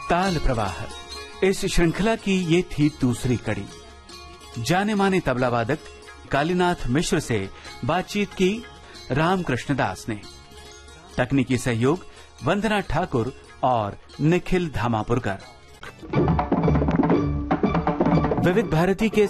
ताल प्रवाह, इस श्रृंखला की ये थी दूसरी कड़ी। जाने माने तबला वादक कालीनाथ मिश्र से बातचीत की रामकृष्ण दास ने। तकनीकी सहयोग वंदना ठाकुर और निखिल धामापुरकर। विविध भारती के